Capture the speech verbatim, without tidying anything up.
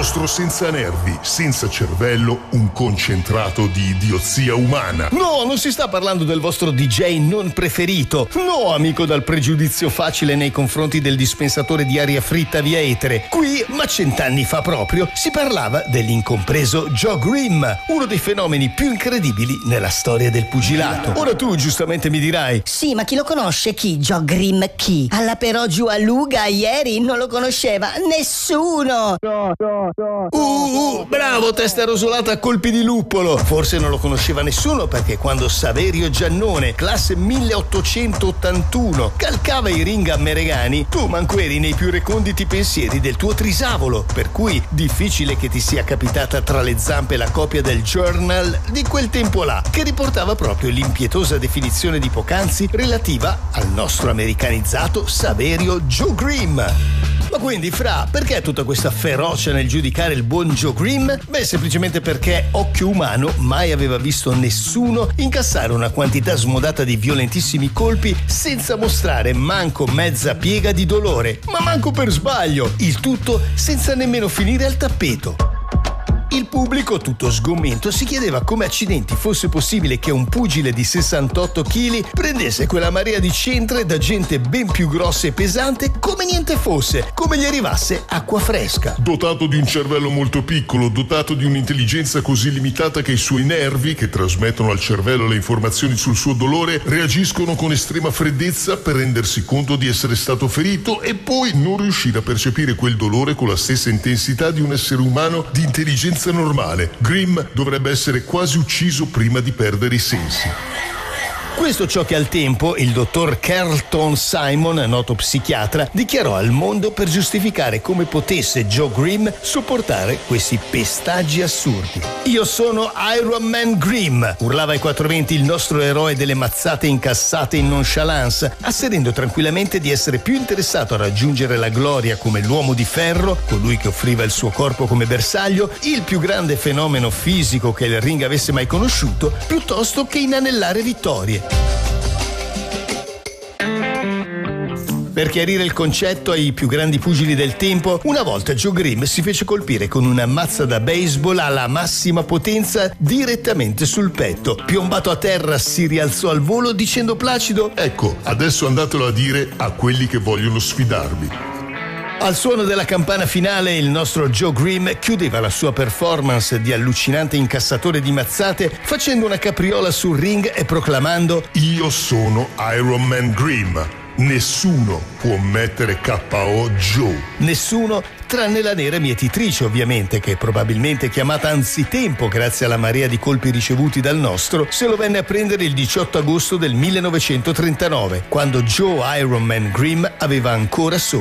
mostro senza nervi, senza cervello, un concentrato di idiozia umana. No, non si sta parlando del vostro D J non preferito. No, amico dal pregiudizio facile nei confronti del dispensatore di aria fritta via etere. Qui, ma cent'anni fa proprio, si parlava dell'incompreso Joe Grimm, uno dei fenomeni più incredibili nella storia del pugilato. Ora tu giustamente mi dirai: sì, ma chi lo conosce chi? Joe Grimm chi? Alla però giù a Luga ieri non lo conosceva nessuno. No, no, no. Uh, uh, bravo, testa rosolata a colpi di luppolo. Forse non lo conosceva nessuno perché quando Saverio Giannone, classe milleottocentottantuno, calcava i ring a Meregani, tu manco eri nei più reconditi pensieri del tuo trisavolo, per cui difficile che ti sia capitata tra le zampe la copia del Journal di quel tempo là, che riportava proprio l'impietosa definizione di poc'anzi relativa al nostro americanizzato Saverio Joe Grimm. Ma quindi, fra, perché tutta questa ferocia nel giudicare il buon Joe Grimm? Beh, semplicemente perché occhio umano mai aveva visto nessuno incassare una quantità smodata di violentissimi colpi senza mostrare manco mezza piega di dolore, ma manco per sbaglio, il tutto senza nemmeno finire al tappeto. Il pubblico, tutto sgomento, si chiedeva come accidenti fosse possibile che un pugile di sessantotto chili prendesse quella marea di centre da gente ben più grossa e pesante come niente fosse, come gli arrivasse acqua fresca. Dotato di un cervello molto piccolo, dotato di un'intelligenza così limitata che i suoi nervi, che trasmettono al cervello le informazioni sul suo dolore, reagiscono con estrema freddezza per rendersi conto di essere stato ferito e poi non riuscire a percepire quel dolore con la stessa intensità di un essere umano di intelligenza normale. Grimm dovrebbe essere quasi ucciso prima di perdere i sensi. Questo ciò che al tempo il dottor Carlton Simon, noto psichiatra, dichiarò al mondo per giustificare come potesse Joe Grimm sopportare questi pestaggi assurdi. Io sono Iron Man Grimm, urlava ai quattro venti il nostro eroe delle mazzate incassate in nonchalance, asserendo tranquillamente di essere più interessato a raggiungere la gloria come l'uomo di ferro, colui che offriva il suo corpo come bersaglio, il più grande fenomeno fisico che il ring avesse mai conosciuto, piuttosto che inanellare vittorie. Per chiarire il concetto ai più grandi pugili del tempo, una volta Joe Grimm si fece colpire con una mazza da baseball alla massima potenza direttamente sul petto. Piombato a terra si rialzò al volo dicendo placido: ecco, adesso andatelo a dire a quelli che vogliono sfidarvi. Al suono della campana finale il nostro Joe Grimm chiudeva la sua performance di allucinante incassatore di mazzate facendo una capriola sul ring e proclamando: io sono Iron Man Grimm. Nessuno può mettere K O Joe. Nessuno, tranne la nera mietitrice ovviamente, che probabilmente chiamata anzitempo grazie alla marea di colpi ricevuti dal nostro, se lo venne a prendere il diciotto agosto del millenovecentotrentanove, quando Joe Iron Man Grimm aveva ancora solo